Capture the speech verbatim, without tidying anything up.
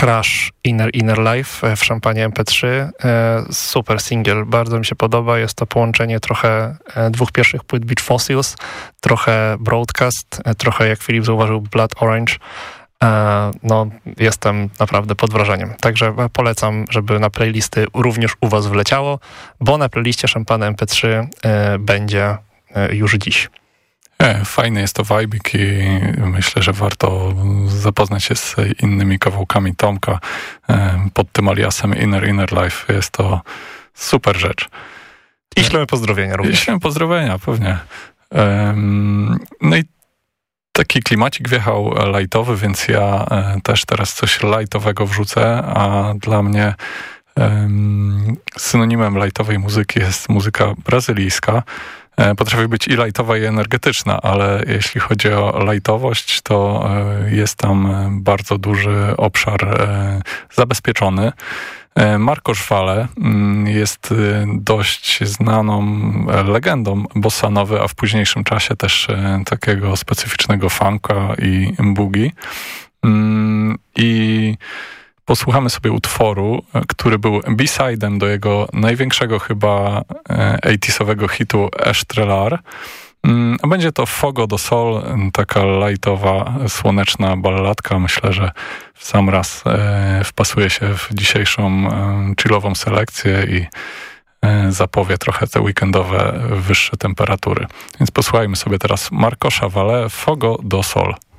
Crash Inner Inner Life w szampanie em pe trzy. Super singiel, bardzo mi się podoba. Jest to połączenie trochę dwóch pierwszych płyt Beach Fossils, trochę Broadcast, trochę, jak Filip zauważył, Blood Orange. No, jestem naprawdę pod wrażeniem. Także polecam, żeby na playlisty również u was wleciało, bo na playliście szampana em pe trzy będzie już dziś. E, fajny jest to vibik i myślę, że warto zapoznać się z innymi kawałkami Tomka e, pod tym aliasem Inner Inner Life. Jest to super rzecz. I ślemy pozdrowienia również. I ślemy pozdrowienia, pewnie. E, no i taki klimacik wjechał lightowy, więc ja e, też teraz coś lightowego wrzucę, a dla mnie e, synonimem lightowej muzyki jest muzyka brazylijska. Potrafi być i lightowa, i energetyczna, ale jeśli chodzi o lightowość, to jest tam bardzo duży obszar zabezpieczony. Marco Szwale jest dość znaną legendą bossa nowy, a w późniejszym czasie też takiego specyficznego funka i boogie. I posłuchamy sobie utworu, który był B-sidem do jego największego chyba osiemdziesiątego hitu Estrellar. A będzie to Fogo do Sol, taka lightowa, słoneczna balladka. Myślę, że w sam raz wpasuje się w dzisiejszą chillową selekcję i zapowie trochę te weekendowe wyższe temperatury. Więc posłuchajmy sobie teraz Marco Szwale, Fogo do Sol.